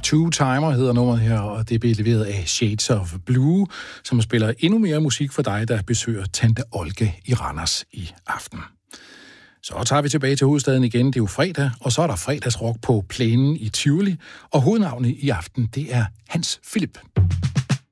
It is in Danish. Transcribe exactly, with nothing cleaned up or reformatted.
Two-Timer hedder nummeret her, og det bliver leveret af Shades of Blue, som spiller endnu mere musik for dig, der besøger Tante Olga i Randers i aften. Så tager vi tilbage til hovedstaden igen. Det er jo fredag, og så er der fredagsrock på plænen i Tivoli, og hovednavnet i aften, det er Hans Philip.